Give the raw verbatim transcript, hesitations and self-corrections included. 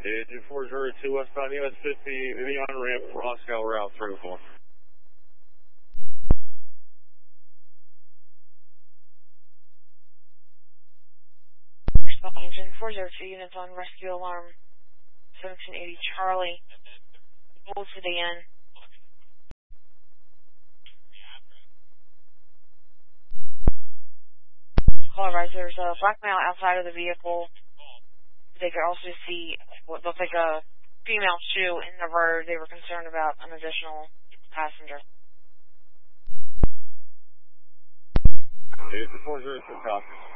Agent four zero two westbound U S fifty, the on-ramp for Oscar Route three oh four. Engine four zero two units on rescue alarm seventeen eighty Charlie. Hold to the end. Call advised there's a black male outside of the vehicle. They could also see what looked like a female shoe in the road. They were concerned about an additional passenger. Agent four zero two copy.